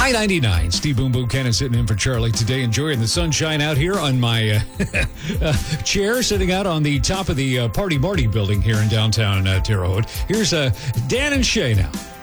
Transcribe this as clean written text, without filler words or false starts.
I-99, Steve Boom Boom Cannon sitting in for Charlie today, enjoying the sunshine out here on my chair, sitting out on the top of the Party Marty building here in downtown Terre Haute. Here's Dan and Shay now.